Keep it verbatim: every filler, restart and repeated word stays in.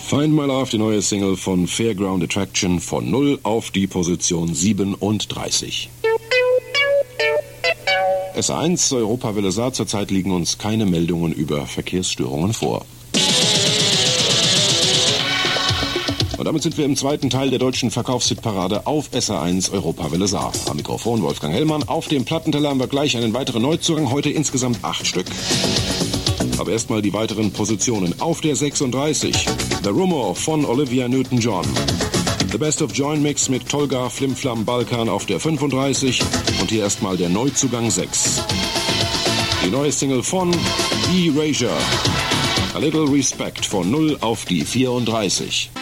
Find My Love, die neue Single von Fairground Attraction, von null auf die Position siebenunddreißig. S eins, Europawelle Saar, zurzeit liegen uns keine Meldungen über Verkehrsstörungen vor. Und damit sind wir im zweiten Teil der deutschen Verkaufshitparade auf S R eins Europawelle Saar. Am Mikrofon Wolfgang Hellmann. Auf dem Plattenteller haben wir gleich einen weiteren Neuzugang, heute insgesamt acht Stück. Aber erstmal die weiteren Positionen. Auf der sechsunddreißig, The Rumor von Olivia Newton-John. The Best of Join Mix mit Tolga Flimflam Balkan auf der fünfunddreißig. Und hier erstmal der Neuzugang sechs. Die neue Single von Erasure. A Little Respect, von null auf die vierunddreißig.